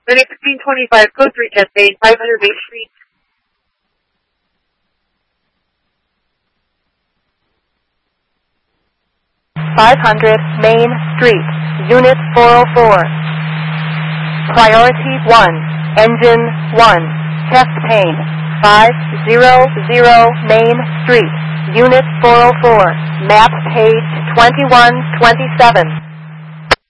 Runway 1525, code 3 Chastain, 500 Main Street. 500 Main Street, Unit 404. Priority 1, Engine 1, Chastain, 500 Main Street, Unit 404, map page 2127.